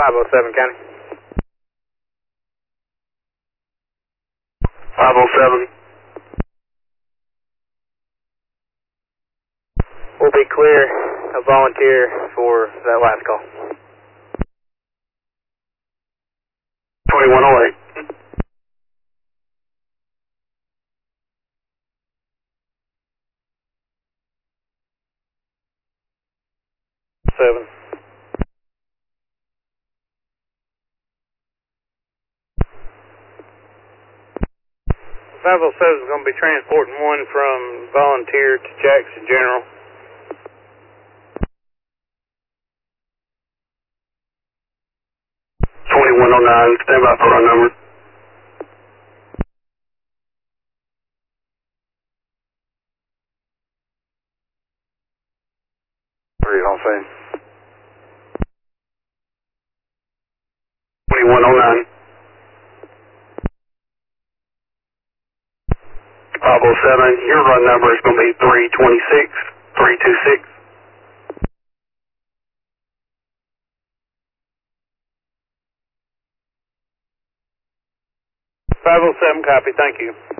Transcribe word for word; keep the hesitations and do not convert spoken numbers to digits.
five oh seven, County. five oh seven. We'll be clear, a volunteer for that last call. twenty-one oh eight. Seven. five oh seven is going to be transporting one from volunteer to Jackson General. twenty-one oh nine, stand by for our number. Three on scene. twenty-one oh nine. five oh seven, your run number is going to be three twenty-six, three two six. five oh seven, copy, thank you.